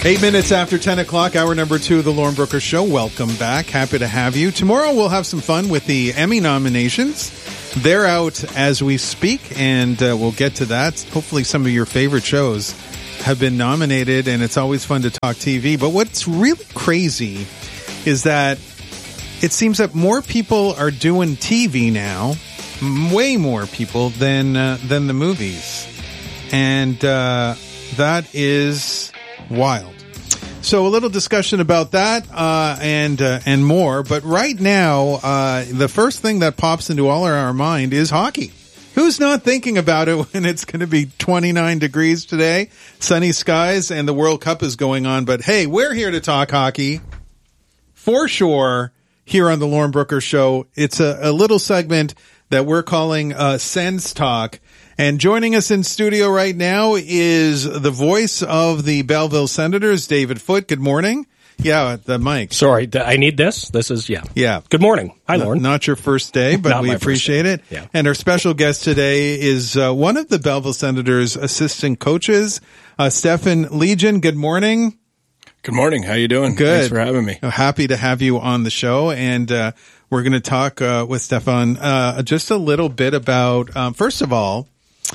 8 minutes after 10 o'clock, hour number 2 of the Lauren Brooker Show. Welcome back. Happy to have you. Tomorrow we'll have some fun with the Emmy nominations. They're out as we speak, and we'll get to that. Hopefully some of your favorite shows have been nominated, and it's always fun to talk TV. But what's really crazy is that it seems that more people are doing TV now, way more people than the movies. And that is wild. So a little discussion about that and more. But right now, the first thing that pops into all our mind is hockey. Who's not thinking about it when it's going to be 29 degrees today, sunny skies, and the World Cup is going on? But hey, we're here to talk hockey for sure here on the Lauren Brooker Show. It's a little segment that we're calling Sens Talk. And joining us in studio right now is the voice of the Belleville Senators, David Foote. Good morning. Yeah, the mic. Sorry, I need this. This is, yeah. Yeah. Good morning. Hi, Lauren. Not your first day, but we appreciate it. Yeah. And our special guest today is one of the Belleville Senators' assistant coaches, Stefan Legion. Good morning. Good morning. How you doing? Good. Thanks for having me. Happy to have you on the show. And we're going to talk with Stefan just a little bit about, first of all,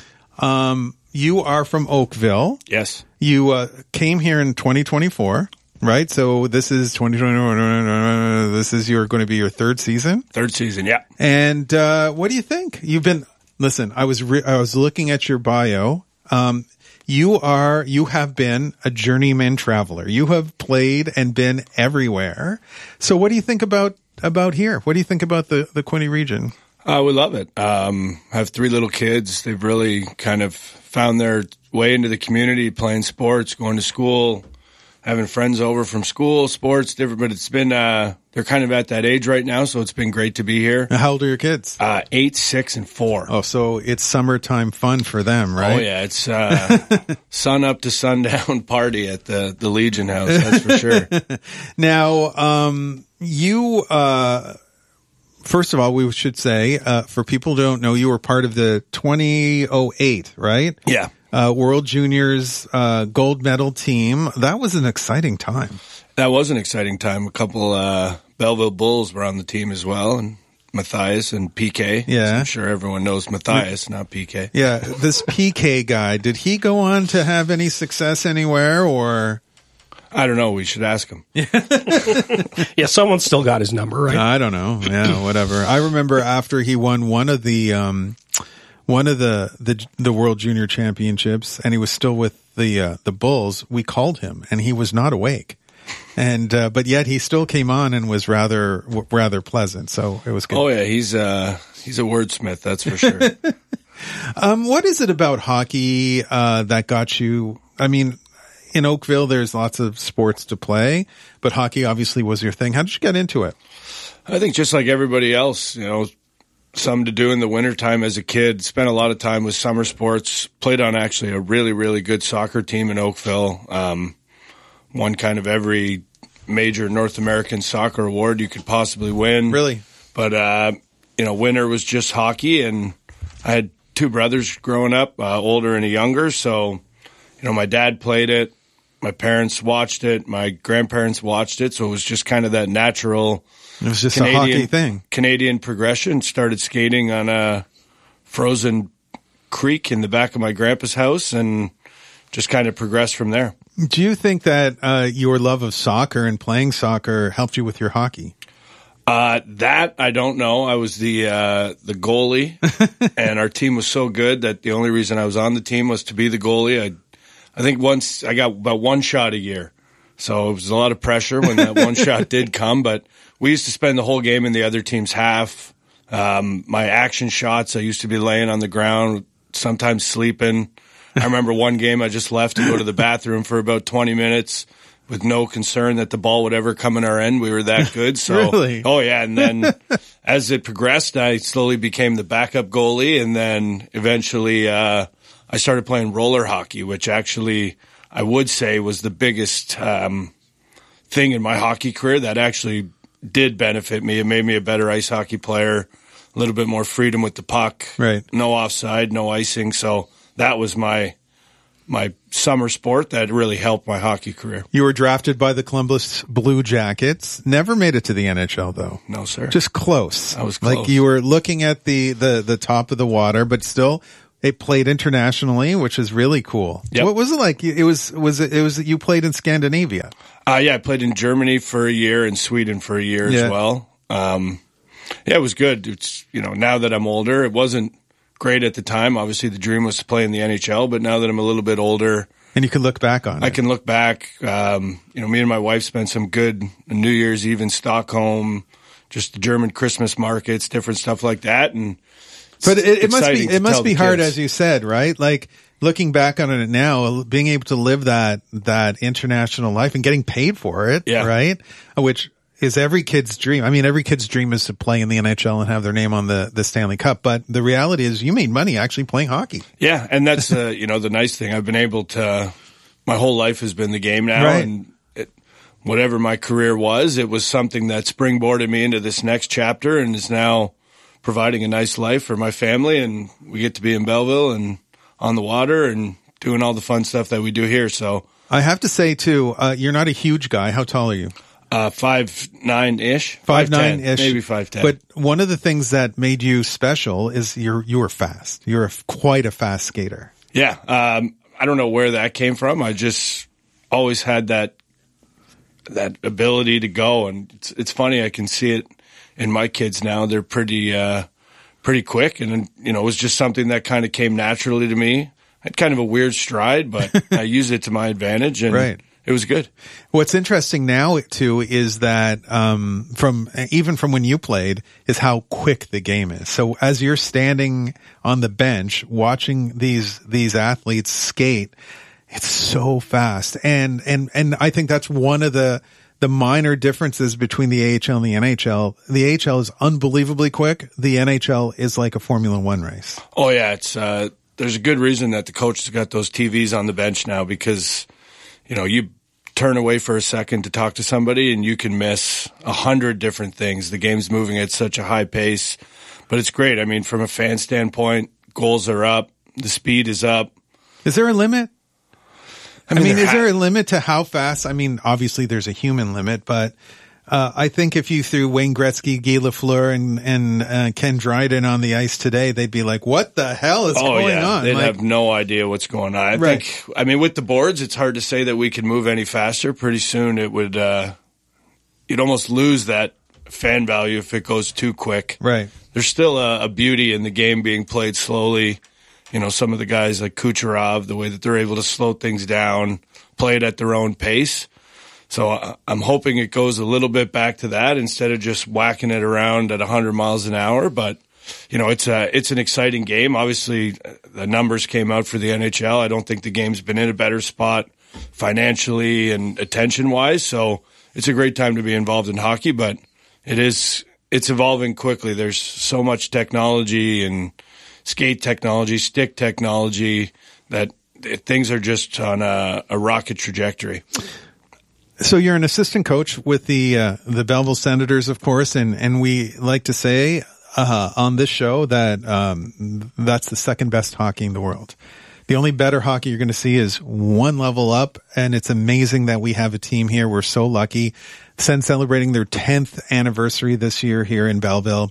you are from Oakville. Yes. You came here in 2024, right? So this is 2024. This is going to be your third season. Third season, yeah. And what do you think? You've been I was looking at your bio. You have been a journeyman traveler. You have played and been everywhere. So what do you think about here? What do you think about the Quinte region? We love it. I have 3 little kids. They've really kind of found their way into the community, playing sports, going to school, having friends over from school, sports, different. But it's been, they're kind of at that age right now, so it's been great to be here. How old are your kids? 8, 6, and 4. Oh, so it's summertime fun for them, right? Oh, yeah. It's sun up to sundown party at the Legion House, that's for sure. Now, you... First of all, we should say, for people who don't know, you were part of the 2008, right? Yeah. World Juniors gold medal team. That was an exciting time. That was an exciting time. A couple Belleville Bulls were on the team as well, and Matthias and PK. Yeah. I'm sure everyone knows Matthias, not PK. Yeah. This PK guy, did he go on to have any success anywhere, or... I don't know. We should ask him. Yeah, someone's still got his number, right? I don't know. Yeah, whatever. I remember after he won one of the World Junior Championships, and he was still with the Bulls. We called him, and he was not awake, and but yet he still came on and was rather pleasant. So it was good. Oh yeah, he's a wordsmith, that's for sure. What is it about hockey that got you? I mean, in Oakville, there's lots of sports to play, but hockey obviously was your thing. How did you get into it? I think just like everybody else, some to do in the wintertime as a kid, spent a lot of time with summer sports, played on actually a really, really good soccer team in Oakville, won kind of every major North American soccer award you could possibly win. Really? But, winter was just hockey, and I had 2 brothers growing up, older and a younger, so, my dad played it. My parents watched it. My grandparents watched it. So it was just kind of that natural It was just a hockey thing. Canadian progression. Started skating on a frozen creek in the back of my grandpa's house and just kind of progressed from there. Do you think that your love of soccer and playing soccer helped you with your hockey? That I don't know. I was the goalie, and our team was so good that the only reason I was on the team was to be the goalie. I think once I got about 1 shot a year. So it was a lot of pressure when that 1 shot did come, but we used to spend the whole game in the other team's half. My action shots, I used to be laying on the ground, sometimes sleeping. I remember one game I just left to go to the bathroom for about 20 minutes with no concern that the ball would ever come in our end. We were that good. So, really? Oh yeah. And then as it progressed, I slowly became the backup goalie, and then eventually, I started playing roller hockey, which actually I would say was the biggest thing in my hockey career that actually did benefit me. It made me a better ice hockey player, a little bit more freedom with the puck, right? No offside, no icing. So that was my my summer sport that really helped my hockey career. You were drafted by the Columbus Blue Jackets. Never made it to the NHL, though. No, sir. Just close. I was close. Like you were looking at the top of the water, but still, it played internationally, which is really cool. Yep. What was it like? It was you played in Scandinavia. Yeah, I played in Germany for a year and Sweden for a year as well. It was good. It's, now that I'm older, it wasn't great at the time. Obviously, the dream was to play in the NHL, but now that I'm a little bit older, and you can look back on it. I can look back. Me and my wife spent some good New Year's Eve in Stockholm, just the German Christmas markets, different stuff like that. But it must be hard, as you said, right? Like looking back on it now, being able to live that international life and getting paid for it, right? Which is every kid's dream. I mean, every kid's dream is to play in the NHL and have their name on the Stanley Cup. But the reality is you made money actually playing hockey. Yeah. And that's, the nice thing. I've been able to, my whole life has been the game now. Right. And whatever my career was, it was something that springboarded me into this next chapter and is now providing a nice life for my family. And we get to be in Belleville and on the water and doing all the fun stuff that we do here. So I have to say too, you're not a huge guy. How tall are you? 5'9"-ish. 5'9"-ish. Maybe 5'10". But one of the things that made you special is you were fast. You're quite a fast skater. Yeah. I don't know where that came from. I just always had that ability to go. And it's funny. I can see it in my kids now. They're pretty quick. And, it was just something that kind of came naturally to me. I had kind of a weird stride, but I used it to my advantage. And right. It was good. What's interesting now too is that from when you played is how quick the game is. So as you're standing on the bench watching these athletes skate, it's so fast. And I think that's one of the minor differences between the AHL and the NHL. The AHL is unbelievably quick. The NHL is like a Formula One race. Oh yeah, it's there's a good reason that the coaches got those TVs on the bench now because you turn away for a second to talk to somebody and you can miss 100 different things. The game's moving at such a high pace, but it's great. I mean, from a fan standpoint, goals are up, the speed is up. Is there a limit? I mean, is there a limit to how fast? I mean, obviously there's a human limit, but I think if you threw Wayne Gretzky, Guy Lafleur, and Ken Dryden on the ice today, they'd be like, what the hell is going on? They'd have no idea what's going on. I think, with the boards, it's hard to say that we can move any faster. Pretty soon it would, you'd almost lose that fan value if it goes too quick. Right. There's still a beauty in the game being played slowly. Some of the guys like Kucherov, the way that they're able to slow things down, play it at their own pace. So I'm hoping it goes a little bit back to that instead of just whacking it around at 100 miles an hour. But, it's an exciting game. Obviously, the numbers came out for the NHL. I don't think the game's been in a better spot financially and attention-wise. So it's a great time to be involved in hockey, but it's evolving quickly. There's so much technology and skate technology, stick technology, that things are just on a rocket trajectory. So you're an assistant coach with the Belleville Senators, of course, and we like to say on this show that that's the second best hockey in the world. The only better hockey you're going to see is one level up, and it's amazing that we have a team here. We're so lucky. Sen celebrating their 10th anniversary this year here in Belleville.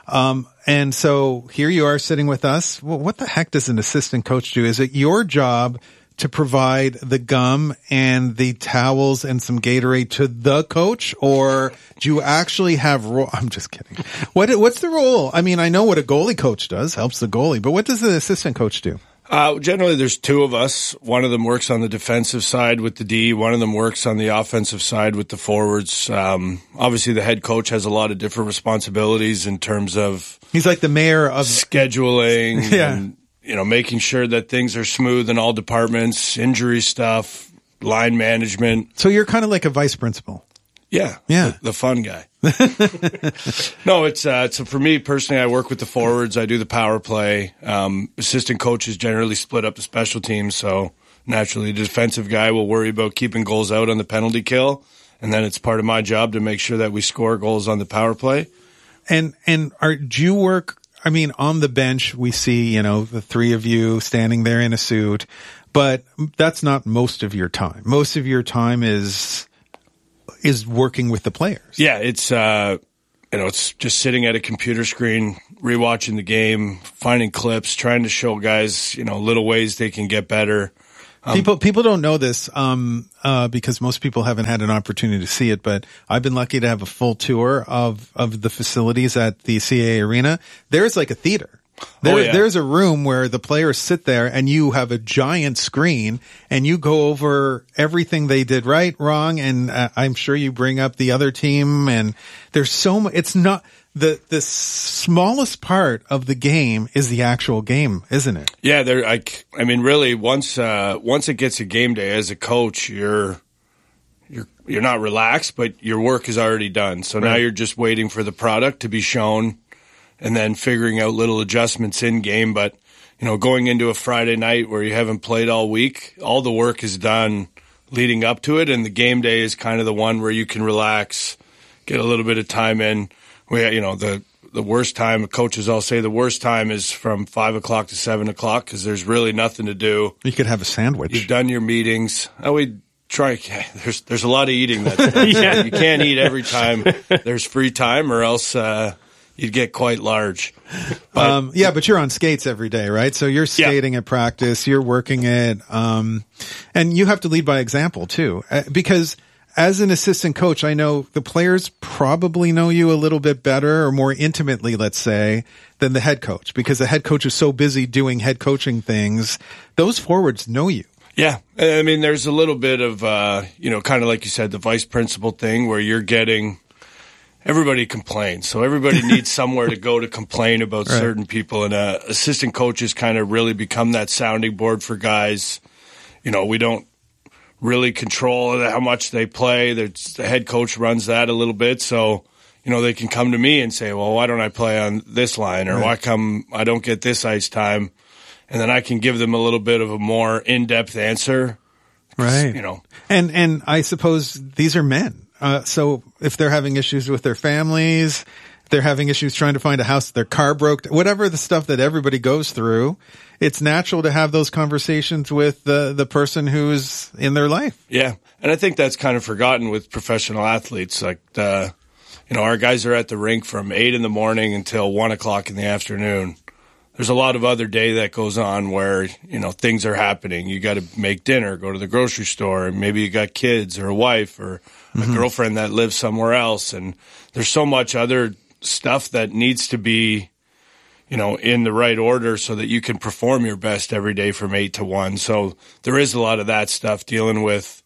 And so here you are sitting with us. Well, what the heck does an assistant coach do? Is it your job to provide the gum and the towels and some Gatorade to the coach, or do you actually have I'm just kidding. What's the role? I mean, I know what a goalie coach does, helps the goalie, but what does the assistant coach do? Generally, there's two of us. One of them works on the defensive side with the D. One of them works on the offensive side with the forwards. Obviously, the head coach has a lot of different responsibilities in terms of he's like the mayor of scheduling. Yeah. And, making sure that things are smooth in all departments, injury stuff, line management. So you're kind of like a vice principal. Yeah. The fun guy. No, it's so for me personally, I work with the forwards. I do the power play. Assistant coaches generally split up the special teams. So naturally, the defensive guy will worry about keeping goals out on the penalty kill. And then it's part of my job to make sure that we score goals on the power play. And do you work, I mean, on the bench, we see, the three of you standing there in a suit, but that's not most of your time. Most of your time is working with the players. Yeah, it's it's just sitting at a computer screen, rewatching the game, finding clips, trying to show guys, little ways they can get better. People don't know this because most people haven't had an opportunity to see it, but I've been lucky to have a full tour of the facilities at the CAA Arena. There's like a theater. There's a room where the players sit there and you have a giant screen and you go over everything they did right, wrong, and I'm sure you bring up the other team, and there's so much. It's not the smallest part of the game is the actual game, isn't it? Yeah, really, once it gets to game day, as a coach, you're not relaxed, but your work is already done. So now you're just waiting for the product to be shown, and then figuring out little adjustments in game. But, going into a Friday night where you haven't played all week, all the work is done leading up to it. And the game day is kind of the one where you can relax, get a little bit of time in. The worst time, coaches all say the worst time is from 5 o'clock to 7 o'clock because there's really nothing to do. You could have a sandwich. You've done your meetings. We try. There's a lot of eating that's done. Yeah. You can't eat every time there's free time, or else you'd get quite large. But you're on skates every day, right? So you're skating at practice, you're working it, and you have to lead by example too. Because as an assistant coach, I know the players probably know you a little bit better or more intimately, let's say, than the head coach, because the head coach is so busy doing head coaching things. Those forwards know you. Yeah. I mean, there's a little bit of, kind of like you said, the vice principal thing where you're getting – everybody complains. So everybody needs somewhere to go to complain about certain people. And assistant coaches kind of really become that sounding board for guys. We don't really control how much they play. The head coach runs that a little bit. So, they can come to me and say, well, why don't I play on this line? Or why come I don't get this ice time? And then I can give them a little bit of a more in-depth answer. Right. And I suppose these are men. So if they're having issues with their families, they're having issues trying to find a house, their car broke, whatever the stuff that everybody goes through, it's natural to have those conversations with the person who's in their life. Yeah. And I think that's kind of forgotten with professional athletes. Like, our guys are at the rink from 8 in the morning until 1 o'clock in the afternoon. There's a lot of other day that goes on where, things are happening. You got to make dinner, go to the grocery store, and maybe you got kids or a wife or a girlfriend that lives somewhere else. And there's so much other stuff that needs to be, in the right order so that you can perform your best every day from 8 to 1. So there is a lot of that stuff dealing with,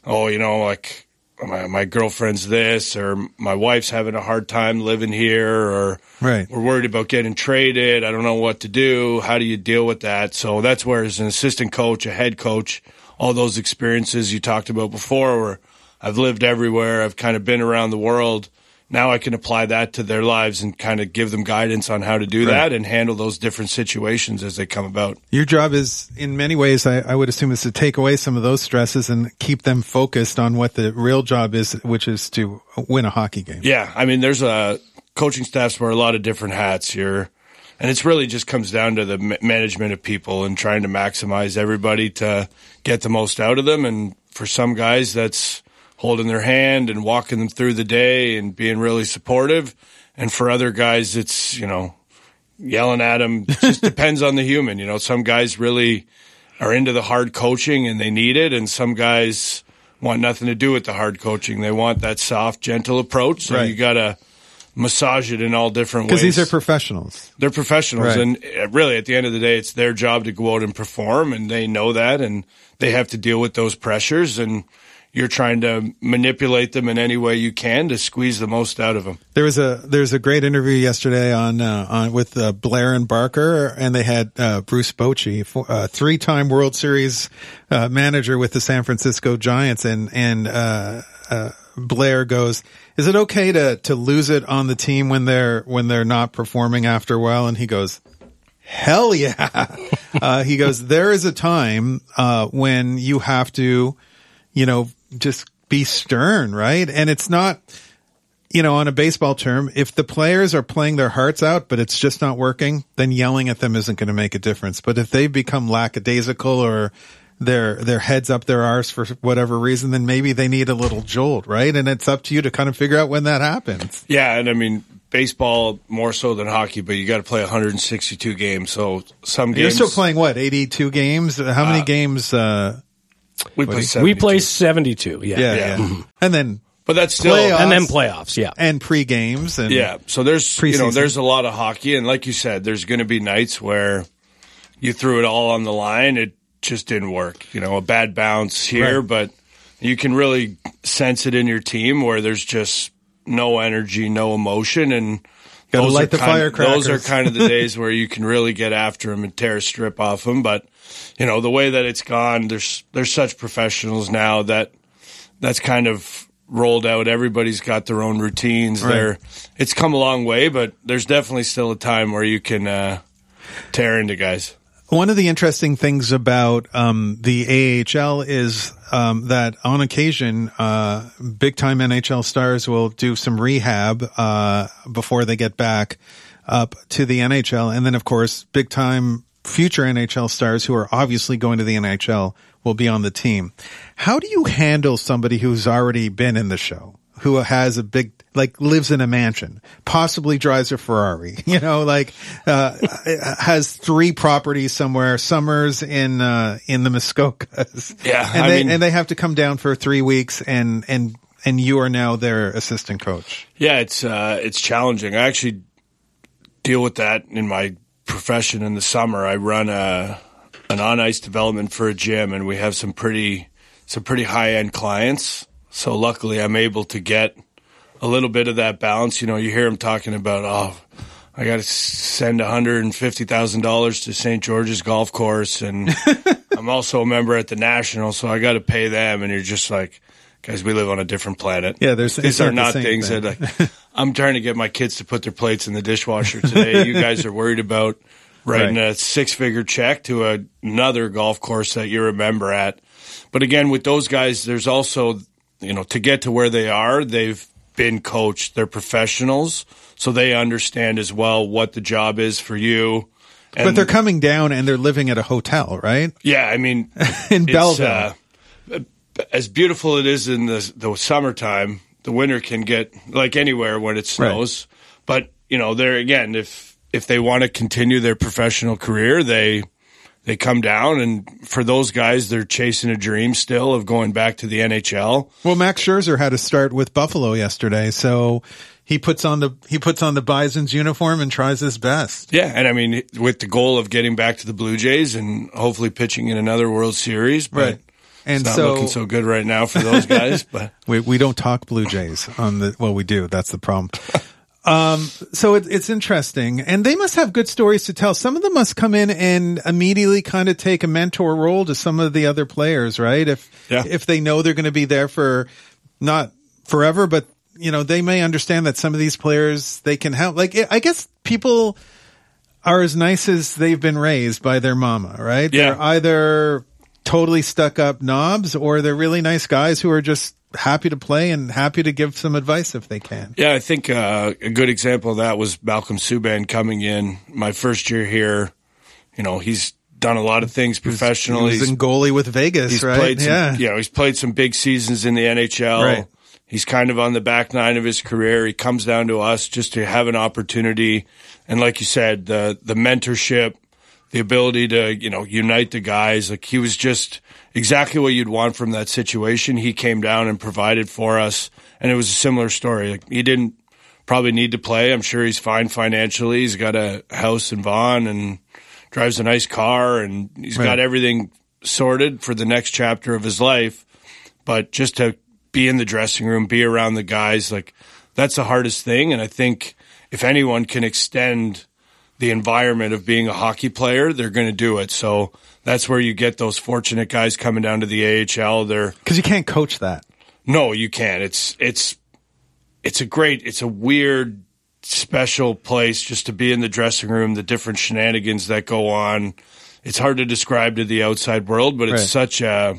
my girlfriend's this, or my wife's having a hard time living here, or we're worried about getting traded. I don't know what to do. How do you deal with that? So that's where, as an assistant coach, a head coach, all those experiences you talked about before, where I've lived everywhere, I've kind of been around the world. Now I can apply that to their lives and kind of give them guidance on how to do that and handle those different situations as they come about. Your job is, in many ways, I would assume, is to take away some of those stresses and keep them focused on what the real job is, which is to win a hockey game. Yeah. I mean, there's coaching staffs wear a lot of different hats here. And it's really just comes down to the management of people and trying to maximize everybody to get the most out of them. And for some guys, that's holding their hand and walking them through the day and being really supportive. And for other guys, it's, yelling at them. It just depends on the human. Some guys really are into the hard coaching and they need it. And some guys want nothing to do with the hard coaching. They want that soft, gentle approach. So you got to massage it in all different ways. Because these are professionals. They're professionals. And really, at the end of the day, it's their job to go out and perform. And they know that. And they have to deal with those pressures. And you're trying to manipulate them in any way you can to squeeze the most out of them. There's a great interview yesterday on with Blair and Barker, and they had Bruce Bochy, a 3-time World Series manager with the San Francisco Giants, and Blair goes, "Is it okay to lose it on the team when they're not performing after a while?" And he goes, "Hell yeah!" He goes, "There is a time when you have to, just be stern, right? And it's not, on a baseball term, if the players are playing their hearts out, but it's just not working, then yelling at them isn't going to make a difference. But if they become lackadaisical or their heads up their arse for whatever reason, then maybe they need a little jolt, right? And it's up to you to kind of figure out when that happens. Yeah, and I mean, baseball more so than hockey, but you got to play 162 games. So some games. You're still playing what, 82 games? How many games? We play 72. We play 72. Yeah. Mm-hmm. And then, but that's still playoffs. And then playoffs. Yeah. And pre-games. And yeah. So there's preseason. there's a lot of hockey, and like you said, there's going to be nights where you threw it all on the line. It just didn't work. A bad bounce here, Right. but you can really sense it in your team where there's just no energy, no emotion, and Gotta those light are the kind firecrackers. Those are kind of the days where you can really get after them and tear a strip off them. But the way that it's gone, there's such professionals now that's kind of rolled out. Everybody's got their own routines. Right. It's come a long way, but there's definitely still a time where you can tear into guys. One of the interesting things about the AHL is that on occasion, big-time NHL stars will do some rehab before they get back up to the NHL. And then, of course, big-time future NHL stars who are obviously going to the NHL will be on the team. How do you handle somebody who's already been in the show, who has a big, lives in a mansion, possibly drives a Ferrari, has 3 properties somewhere, summers in the Muskokas. Yeah. And they have to come down for 3 weeks and you are now their assistant coach. Yeah, it's challenging. I actually deal with that in my profession in the summer. I run an on-ice development for a gym, and we have some pretty high-end clients. So luckily I'm able to get a little bit of that balance. You hear them talking about, I got to send $150,000 to St. George's Golf Course, and I'm also a member at the National, so I got to pay them. And you're just like, guys, we live on a different planet. Yeah, these are not things that I'm trying to get my kids to put their plates in the dishwasher today. You guys are worried about writing a 6-figure check to another golf course that you're a member at. But again, with those guys, there's also, to get to where they are, they've been coached. They're professionals, so they understand as well what the job is for you. And but they're coming down and they're living at a hotel, right? Yeah, I mean, in Belleville. As beautiful it is in the summertime, the winter can get like anywhere when it snows. Right. But they're, again, if they want to continue their professional career, they come down, and for those guys, they're chasing a dream still of going back to the NHL. Well, Max Scherzer had to start with Buffalo yesterday, so he puts on the Bison's uniform and tries his best. Yeah, and I mean, with the goal of getting back to the Blue Jays and hopefully pitching in another World Series, but right. And it's not looking so good right now for those guys. But we don't talk Blue Jays we do. That's the problem. So it's interesting, and they must have good stories to tell. Some of them must come in and immediately kind of take a mentor role to some of the other players, right? If they know they're going to be there for not forever, but they may understand that some of these players they can help. I guess people are as nice as they've been raised by their mama, right? Yeah. They're either totally stuck up knobs or they're really nice guys who are just happy to play and happy to give some advice if they can. Yeah, I think a good example of that was Malcolm Subban coming in my first year here. He's done a lot of things professionally. He's in goalie with Vegas, right? He's played some big seasons in the NHL. Right. He's kind of on the back nine of his career. He comes down to us just to have an opportunity. And like you said, the mentorship, the ability to, unite the guys. Like, he was just exactly what you'd want from that situation. He came down and provided for us. And it was a similar story. Like, he didn't probably need to play. I'm sure he's fine financially. He's got a house in Vaughan and drives a nice car, and he's got everything sorted for the next chapter of his life. But just to be in the dressing room, be around the guys, like, that's the hardest thing. And I think if anyone can extend the environment of being a hockey player, they're going to do it. So that's where you get those fortunate guys coming down to the AHL. Because you can't coach that. No, you can't. It's a weird, special place just to be in the dressing room, the different shenanigans that go on. It's hard to describe to the outside world, but it's such a...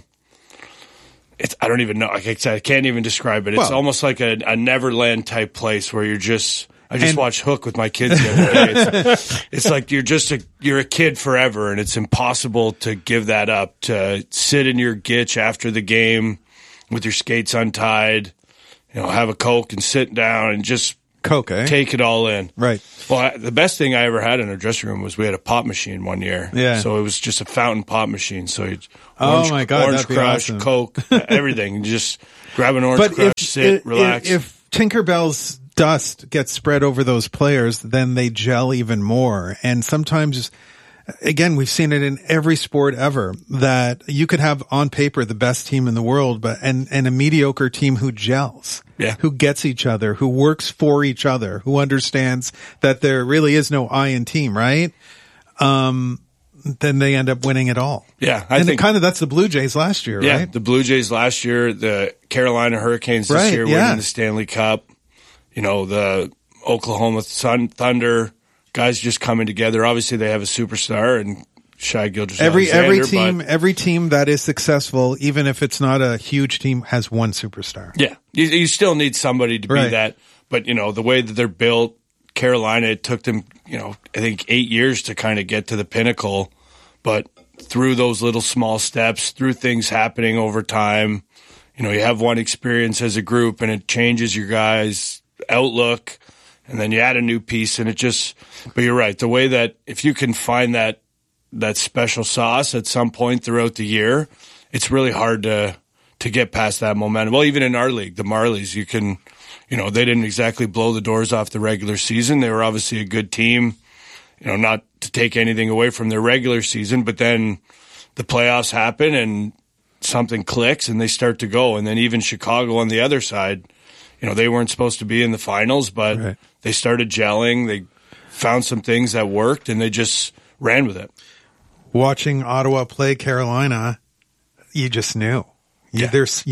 I don't even know. Like I said, I can't even describe it. It's almost like a Neverland type place where you're just I just watched Hook with my kids the other day. It's like you're a kid forever, and it's impossible to give that up, to sit in your gitch after the game with your skates untied, have a Coke and sit down and just Coke, eh? Take it all in. Right. Well, the best thing I ever had in our dressing room was we had a pop machine one year. Yeah. So it was just a fountain pop machine. So my God, Orange that'd be Crush, awesome. Coke, everything. You just grab an Orange Crush, relax. If Tinkerbell's dust gets spread over those players, then they gel even more. And sometimes, again, we've seen it in every sport ever, that you could have on paper the best team in the world, and a mediocre team who gels. Yeah. Who gets each other, who works for each other, who understands that there really is no I in team, right? Then they end up winning it all. Yeah. I think that's the Blue Jays last year, yeah, right? The Blue Jays last year, the Carolina Hurricanes this year winning the Stanley Cup, the Oklahoma Thunder, guys just coming together. Obviously they have a superstar and Shai Gilgeous-Alexander. Every team that is successful, even if it's not a huge team, has one superstar. Yeah, you still need somebody to be that. But the way that they're built, Carolina, it took them I think 8 years to kind of get to the pinnacle. But through those little small steps, through things happening over time, you have one experience as a group, and it changes your guys' outlook. And then you add a new piece, and it just. But you're right. The way that if you can find that special sauce at some point throughout the year, it's really hard to get past that momentum. Well, even in our league, the Marlies, you can, they didn't exactly blow the doors off the regular season. They were obviously a good team, not to take anything away from their regular season, but then the playoffs happen and something clicks and they start to go. And then even Chicago on the other side, they weren't supposed to be in the finals, but they started gelling. They found some things that worked and they just ran with it. Watching Ottawa play Carolina, you just knew. You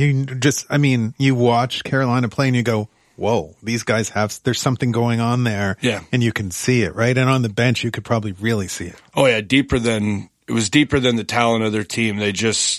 watch Carolina play and you go, whoa, these guys there's something going on there. Yeah. And you can see it, right? And on the bench, you could probably really see it. Oh, yeah. It was deeper than the talent of their team. There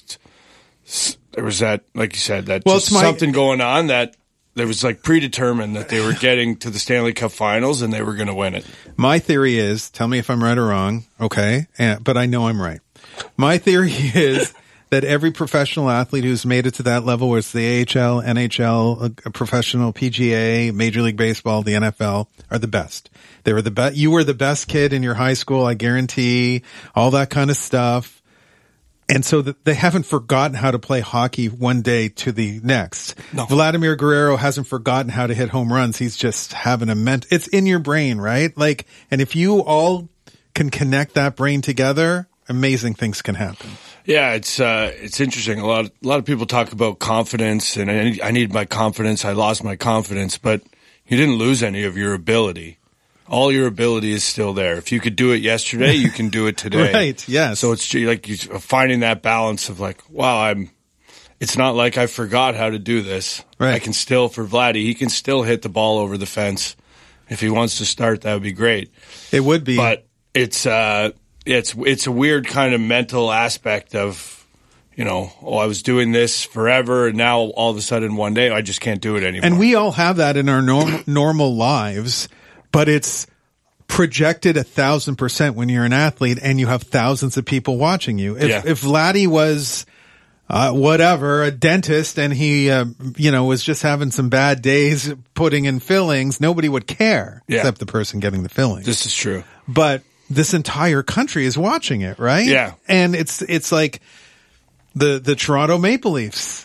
was that, like you said, something going on that there was like predetermined that they were getting to the Stanley Cup Finals and they were going to win it. My theory is, tell me if I'm right or wrong, okay? But I know I'm right. My theory is that every professional athlete who's made it to that level, where it's the AHL, NHL, a professional PGA, Major League Baseball, the NFL, are the best. They were the best. You were the best kid in your high school, I guarantee, all that kind of stuff. And so they haven't forgotten how to play hockey one day to the next. No. Vladimir Guerrero hasn't forgotten how to hit home runs. He's just having it's in your brain, right? And if you all can connect that brain together, amazing things can happen. Yeah, it's interesting. A lot of people talk about confidence, and I need my confidence. I lost my confidence, but you didn't lose any of your ability. All your ability is still there. If you could do it yesterday, you can do it today. Right, yes. So it's like finding that balance of wow, it's not like I forgot how to do this. Right. I can still, for Vladdy, he can still hit the ball over the fence. If he wants to start, that would be great. It would be. But it's a weird kind of mental aspect of, I was doing this forever, and now all of a sudden one day I just can't do it anymore. And we all have that in our normal lives. But it's projected 1,000% when you're an athlete and you have thousands of people watching you. If Vladdy was, a dentist and he, was just having some bad days putting in fillings, nobody would care except the person getting the fillings. This is true. But this entire country is watching it, right? Yeah. And it's like the Toronto Maple Leafs.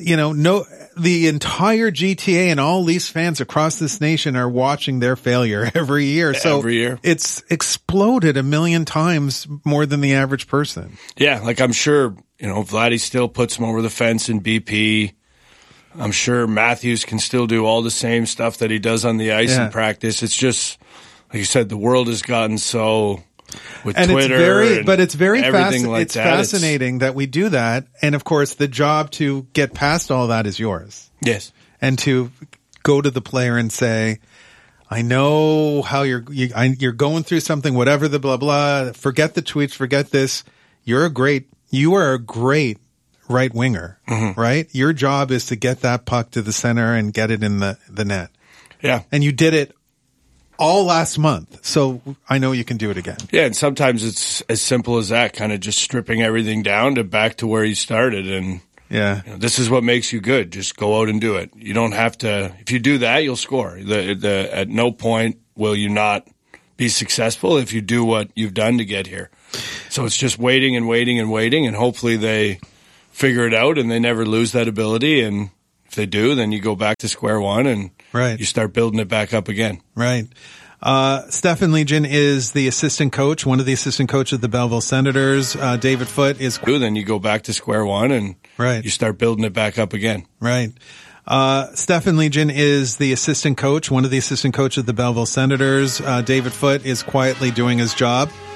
The entire GTA and all Leafs fans across this nation are watching their failure every year. So every year. It's exploded 1 million times more than the average person. Yeah, I'm sure, Vladdy still puts him over the fence in BP. I'm sure Matthews can still do all the same stuff that he does on the ice in practice. It's just, like you said, the world has gotten so... With and Twitter, it's very it's fascinating that we do that. And of course, the job to get past all that is yours. Yes, and to go to the player and say, "I know how you're going through something. Whatever the blah blah. Forget the tweets. Forget this. You are a great right winger, right? Your job is to get that puck to the center and get it in the net. Yeah, and you did it all last month. So I know you can do it again. Yeah, and sometimes it's as simple as that, kind of just stripping everything down to back to where you started. And Yeah. this is what makes you good. Just go out and do it. You don't have to. If you do that, you'll score. At no point will you not be successful if you do what you've done to get here. So it's just waiting and waiting and waiting, and hopefully they figure it out and they never lose that ability. And if they do, then you go back to square one and you start building it back up again. Right. Stefan Legion is the assistant coach, one of the assistant coaches of the Belleville Senators. David Foote is... Then you go back to square one and you start building it back up again. Right. Stefan Legion is the assistant coach, one of the assistant coaches of the Belleville Senators. David Foote is quietly doing his job.